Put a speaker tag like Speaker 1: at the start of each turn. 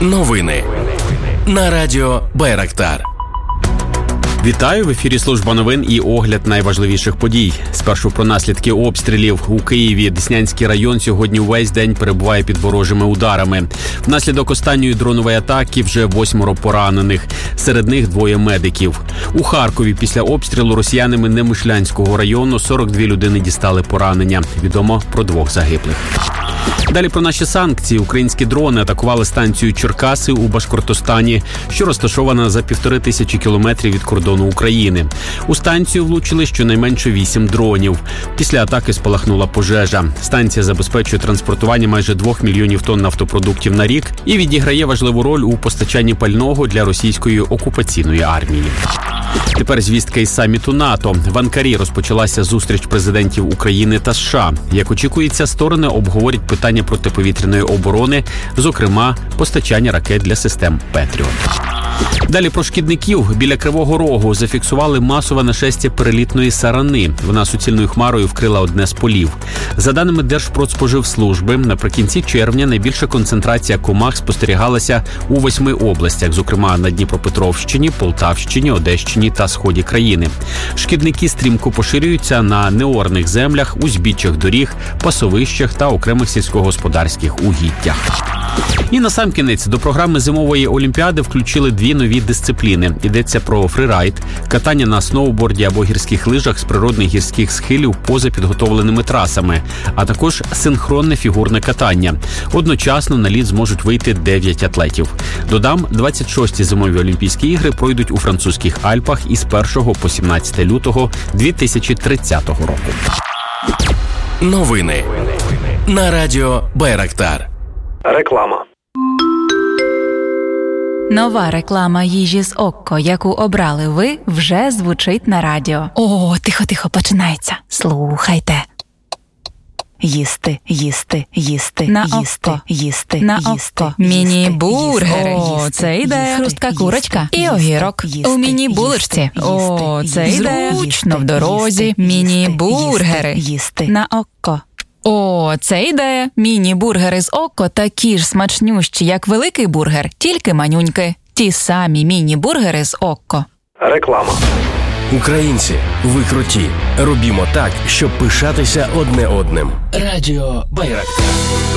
Speaker 1: Новини на радіо Байрактар.
Speaker 2: Вітаю! В ефірі служба новин і огляд найважливіших подій. Спершу про наслідки обстрілів. У Києві Деснянський район сьогодні увесь день перебуває під ворожими ударами. Внаслідок останньої дронової атаки вже 8 поранених. Серед них 2 медиків. У Харкові після обстрілу росіянами Немишлянського району 42 людини дістали поранення. Відомо про 2 загиблих. Далі про наші санкції. Українські дрони атакували станцію Черкаси у Башкортостані, що розташована за 1500 кілометрів від кордону України. У станцію влучили щонайменше 8 дронів. Після атаки спалахнула пожежа. Станція забезпечує транспортування майже 2 мільйонів тонн нафтопродуктів на рік і відіграє важливу роль у постачанні пального для російської окупаційної армії. Тепер звістка із саміту НАТО. В Анкарі розпочалася зустріч президентів України та США. Як очікується, сторони обговорять питання протиповітряної оборони, зокрема, постачання ракет для систем «Петріот». Далі про шкідників. Біля Кривого Рогу зафіксували масове нашестя перелітної сарани. Вона суцільною хмарою вкрила одне з полів. За даними Держпродспоживслужби, наприкінці червня найбільша концентрація комах спостерігалася у 8 областях, зокрема на Дніпропетровщині, Полтавщині, Одещині та сході країни. Шкідники стрімко поширюються на неорних землях, узбіччях доріг, пасовищах та окремих сільськогосподарських угіддях. І насамкінець до програми зимової олімпіади включили 2 нові дисципліни. Йдеться про фрірайд, катання на сноуборді або гірських лижах з природних гірських схилів поза підготовленими трасами, а також синхронне фігурне катання. Одночасно на лід зможуть вийти 9 атлетів. Додам, 26-ті зимові Олімпійські ігри пройдуть у французьких Альпах із 1 по 17 лютого 2030 року.
Speaker 1: Новини на радіо Байрактар.
Speaker 3: Реклама.
Speaker 4: Нова реклама їжі з Окко, яку обрали ви, вже звучить на радіо. О, тихо, починається. Слухайте. Їсти, їсти, їсти, на їсти, Окко. Їсти, на їсти, Окко. Міні-бургери. О, це ідея. Хрустка курочка і огірок. У міні-булочці. О, це ідея. Зручно в дорозі. Міні-бургери. Їсти на Окко. О, це ідея. Міні-бургери з Окко такі ж смачнющі, як великий бургер, тільки манюньки. Ті самі міні-бургери з Окко.
Speaker 3: Реклама.
Speaker 1: Українці, ви круті. Робімо так, щоб пишатися одне одним. Радіо Байрактар.